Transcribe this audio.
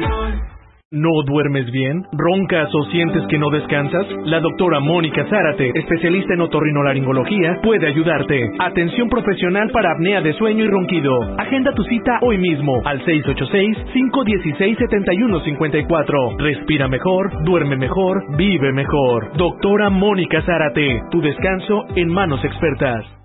¿No duermes bien? ¿Roncas o sientes que no descansas? La doctora Mónica Zárate, especialista en otorrinolaringología, puede ayudarte. Atención profesional para apnea de sueño y ronquido. Agenda tu cita hoy mismo al 686-516-7154. Respira mejor, duerme mejor, vive mejor. Doctora Mónica Zárate, tu descanso en manos expertas.